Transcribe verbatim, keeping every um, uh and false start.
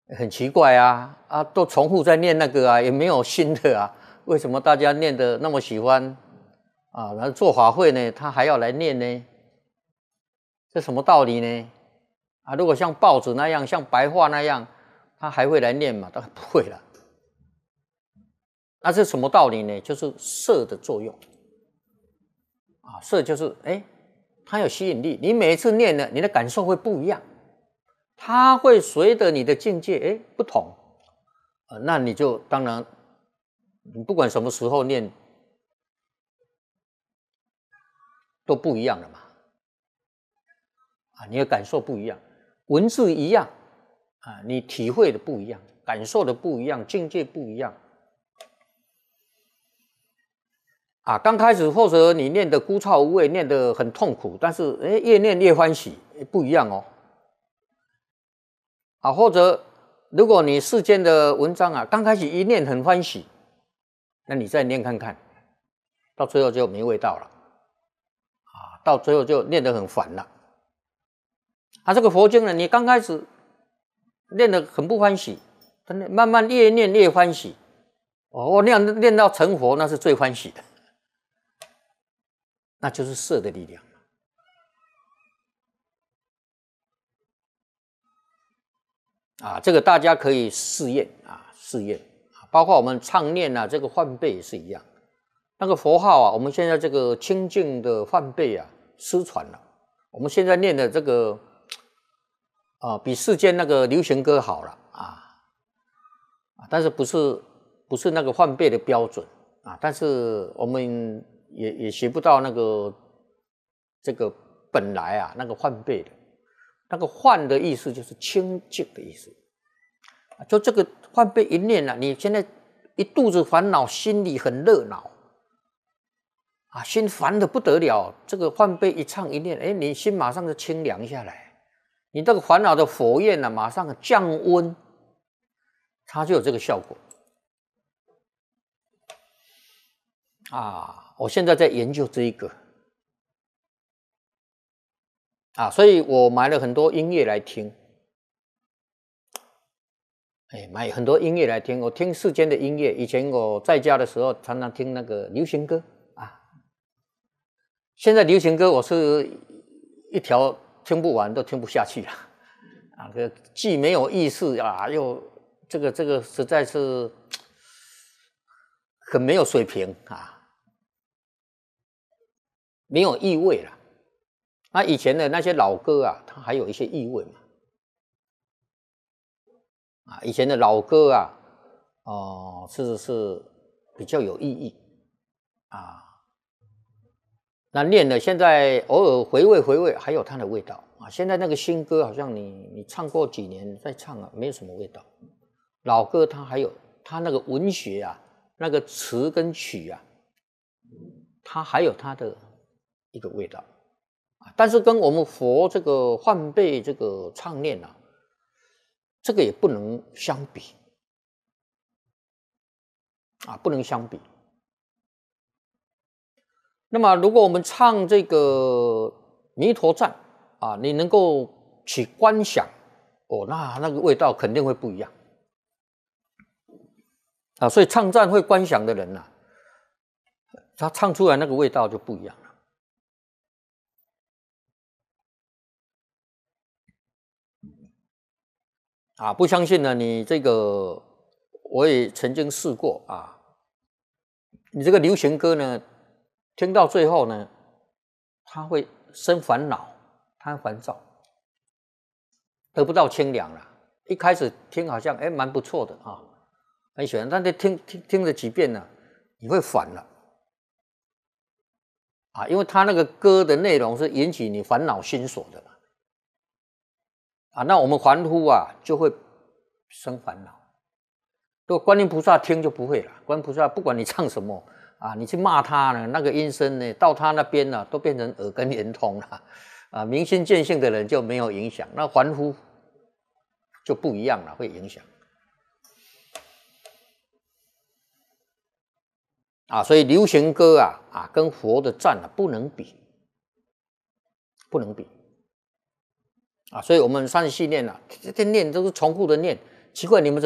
很奇怪啊啊，都重复在念那个啊，也没有新的啊，为什么大家念的那么喜欢啊？然后做法会呢，他还要来念呢，这什么道理呢？啊，如果像报纸那样，像白话那样，他还会来念吗？当然不会了。那是什么道理呢？就是色的作用啊，色就是哎，它有吸引力，你每一次念呢，你的感受会不一样。它会随着你的境界哎不同，呃，那你就当然，你不管什么时候念都不一样了嘛，啊，你的感受不一样，文字一样啊，你体会的不一样，感受的不一样，境界不一样啊。刚开始或者你念的枯燥无味，念得很痛苦，但是哎越念越欢喜，不一样哦。啊，或者如果你世间的文章啊，刚开始一念很欢喜，那你再念看看，到最后就没味道了，啊，到最后就念得很烦了。啊，这个佛经呢，你刚开始念得很不欢喜，慢慢越念越欢喜，哦，我念念到成佛，那是最欢喜的，那就是色的力量。啊，这个大家可以试验啊，试验啊，包括我们唱念啊，这个梵呗也是一样。那个佛号啊，我们现在这个清净的梵呗啊，失传了。我们现在念的这个啊，比世间那个流行歌好了啊，但是不是不是那个梵呗的标准啊？但是我们也也学不到那个这个本来啊那个梵呗的。那个梵的意思就是清净的意思，就这个梵呗一念啊，你现在一肚子烦恼，心里很热闹啊，心烦的不得了。这个梵呗一唱一念，哎，你心马上就清凉下来，你这个烦恼的火焰啊，马上降温，它就有这个效果啊。我现在在研究这一个。啊，所以我买了很多音乐来听，哎，买很多音乐来听。我听世间的音乐，以前我在家的时候常常听那个流行歌啊。现在流行歌我是一条听不完，都听不下去了啊，这既没有意思啊，又这个这个实在是很没有水平啊，没有意味了。那以前的那些老歌啊，它还有一些意味嘛。啊，以前的老歌啊，哦、呃，是是比较有意义啊。那念的现在偶尔回味回味，还有它的味道啊。现在那个新歌好像你你唱过几年再唱啊，没有什么味道。老歌它还有它那个文学啊，那个词跟曲啊，它还有它的一个味道。但是跟我们佛这个梵呗这个唱念啊，这个也不能相比啊，不能相比。那么如果我们唱这个弥陀赞啊，你能够去观想哦，那那个味道肯定会不一样啊。所以唱赞会观想的人呐、啊，他唱出来那个味道就不一样了。啊，不相信呢？你这个我也曾经试过啊。你这个流行歌呢，听到最后呢，它会生烦恼，它烦躁，得不到清凉了。一开始听好像哎蛮不错的啊，很喜欢，但是听听听了几遍呢，你会烦了啊，因为它那个歌的内容是引起你烦恼心所的嘛。啊，那我们凡夫啊就会生烦恼。如果观音菩萨听就不会了，观音菩萨不管你唱什么啊，你去骂他呢，那个音声呢，到他那边呢、啊，都变成耳根圆通了啊。明心见性的人就没有影响，那凡夫就不一样了，会影响啊。所以流行歌啊啊，跟佛的赞啊不能比，不能比。啊，所以我们三十系念啊，这念都是重复的念， 奇怪，你们怎